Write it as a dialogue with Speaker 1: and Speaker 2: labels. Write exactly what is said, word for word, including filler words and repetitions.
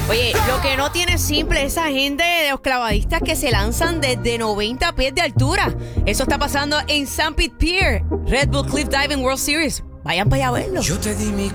Speaker 1: Oye, lo que no tiene simple es esa gente de los clavadistas que se lanzan desde noventa pies de altura. Eso está pasando en San Pete Pier, Red Bull Cliff Diving World Series. Vayan para allá a verlo.
Speaker 2: Yo te di mi